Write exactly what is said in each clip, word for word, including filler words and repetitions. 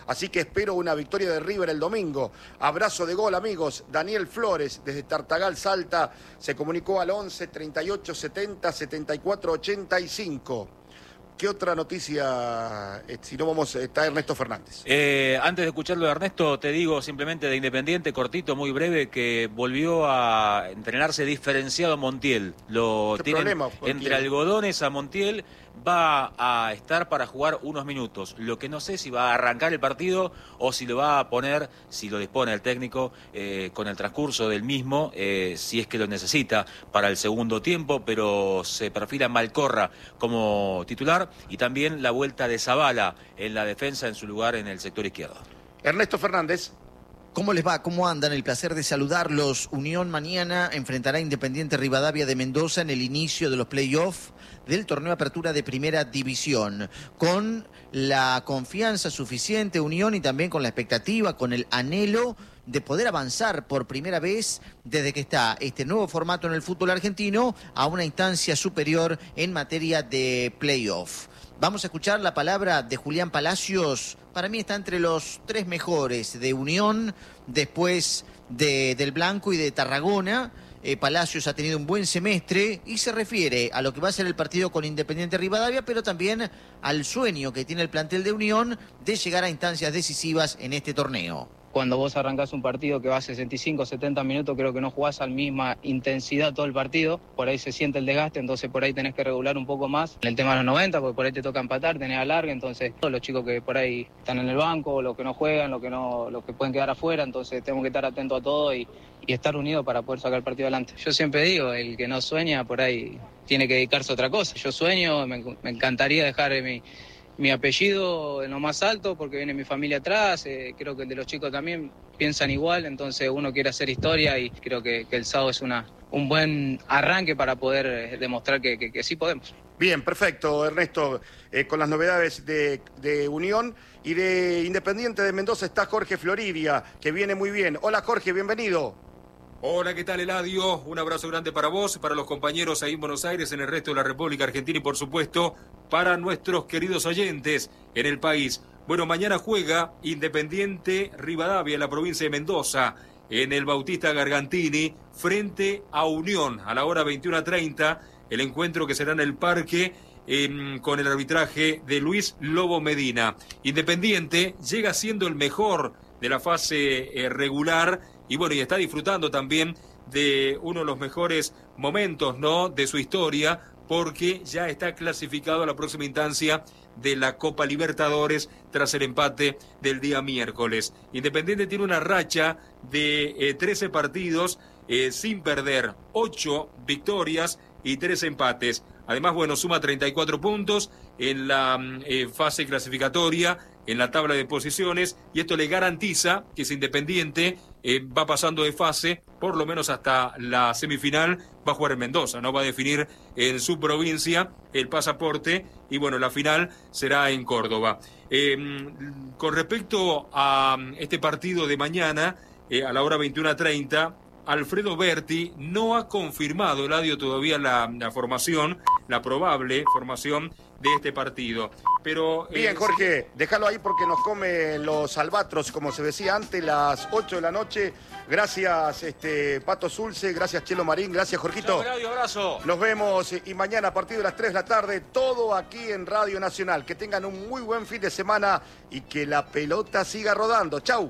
así que espero una victoria de River el domingo. Abrazo de gol, amigos. Daniel Flores, desde Tartagal, Salta, se comunicó al once, treinta y ocho, setenta, setenta y cuatro, ochenta y cinco. ¿Qué otra noticia, eh, si no vamos, está Ernesto Fernández? Eh, antes de escucharlo de Ernesto, te digo simplemente de Independiente, cortito, muy breve, que volvió a entrenarse diferenciado Montiel. Lo ¿Qué tienen problema, Montiel? entre algodones a Montiel, va a estar para jugar unos minutos. Lo que no sé si va a arrancar el partido o si lo va a poner, si lo dispone el técnico, eh, con el transcurso del mismo, eh, si es que lo necesita para el segundo tiempo, pero se perfila Malcorra como titular y también la vuelta de Zabala en la defensa en su lugar en el sector izquierdo. Ernesto Fernández. ¿Cómo les va? ¿Cómo andan? El placer de saludarlos. Unión mañana enfrentará a Independiente Rivadavia de Mendoza en el inicio de los playoffs del torneo Apertura de Primera División. Con la confianza suficiente, Unión, y también con la expectativa, con el anhelo de poder avanzar por primera vez desde que está este nuevo formato en el fútbol argentino a una instancia superior en materia de playoff. Vamos a escuchar la palabra de Julián Palacios. Para mí está entre los tres mejores de Unión, después de, del Blanco y de Tarragona. Eh, Palacios ha tenido un buen semestre y se refiere a lo que va a ser el partido con Independiente Rivadavia, pero también al sueño que tiene el plantel de Unión de llegar a instancias decisivas en este torneo. Cuando vos arrancás un partido que va a sesenta y cinco, setenta minutos, creo que no jugás a la misma intensidad todo el partido. Por ahí se siente el desgaste, entonces por ahí tenés que regular un poco más. En el tema de los noventa, porque por ahí te toca empatar, tenés alargue, entonces todos los chicos que por ahí están en el banco, los que no juegan, los que no, los que pueden quedar afuera, entonces tenemos que estar atentos a todo y, y estar unidos para poder sacar el partido adelante. Yo siempre digo, el que no sueña por ahí tiene que dedicarse a otra cosa. Yo sueño, me, me encantaría dejar mi... mi apellido en lo más alto porque viene mi familia atrás, eh, creo que el de los chicos también piensan igual, entonces uno quiere hacer historia y creo que, que el sábado es una, un buen arranque para poder eh, demostrar que, que, que sí podemos. Bien, perfecto, Ernesto, eh, con las novedades de, de Unión y de Independiente de Mendoza está Jorge Floridia, que viene muy bien. Hola Jorge, bienvenido. Hola, ¿qué tal, Eladio? Un abrazo grande para vos, para los compañeros ahí en Buenos Aires, en el resto de la República Argentina y, por supuesto, para nuestros queridos oyentes en el país. Bueno, mañana juega Independiente Rivadavia en la provincia de Mendoza, en el Bautista Gargantini, frente a Unión, a la hora veintiuna treinta, el encuentro que será en el parque eh, con el arbitraje de Luis Lobo Medina. Independiente llega siendo el mejor de la fase eh, regular, y bueno, y está disfrutando también de uno de los mejores momentos, ¿no?, de su historia, porque ya está clasificado a la próxima instancia de la Copa Libertadores tras el empate del día miércoles. Independiente tiene una racha de eh, trece partidos eh, sin perder, ocho victorias y tres empates. Además, bueno, suma treinta y cuatro puntos en la eh, fase clasificatoria, en la tabla de posiciones, y esto le garantiza que si Independiente eh, va pasando de fase, por lo menos hasta la semifinal, va a jugar en Mendoza, ¿no? Va a definir en su provincia el pasaporte, y bueno, la final será en Córdoba. Eh, con respecto a este partido de mañana, eh, a la hora veintiuna treinta, Alfredo Berti no ha confirmado, Eladio, todavía la, la formación, la probable formación de este partido. Pero, Bien, eh, Jorge, sí, déjalo ahí porque nos come los albatros, como se decía antes, las ocho de la noche. Gracias, este, Pato Zulce, gracias, Chelo Marín, gracias, Jorgito. Chau, Radio, abrazo. Nos vemos y mañana a partir de las tres de la tarde, todo aquí en Radio Nacional. Que tengan un muy buen fin de semana y que la pelota siga rodando. Chau.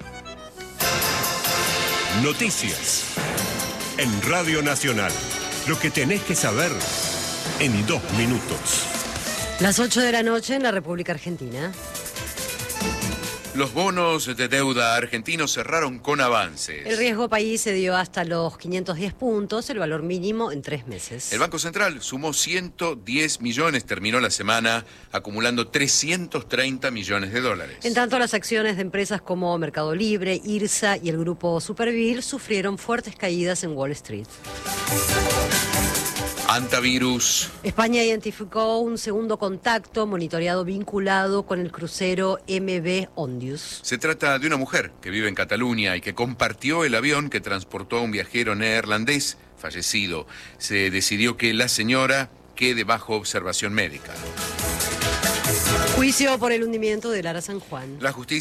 Noticias en Radio Nacional. Lo que tenés que saber en dos minutos. Las ocho de la noche en la República Argentina. Los bonos de deuda argentinos cerraron con avances. El riesgo país se dio hasta los quinientos diez puntos, el valor mínimo en tres meses. El Banco Central sumó ciento diez millones, terminó la semana acumulando trescientos treinta millones de dólares. En tanto, las acciones de empresas como Mercado Libre, IRSA y el grupo Superville sufrieron fuertes caídas en Wall Street. Antivirus. España identificó un segundo contacto monitoreado vinculado con el crucero M V Ondius. Se trata de una mujer que vive en Cataluña y que compartió el avión que transportó a un viajero neerlandés fallecido. Se decidió que la señora quede bajo observación médica. Juicio por el hundimiento del Ara San Juan. La justicia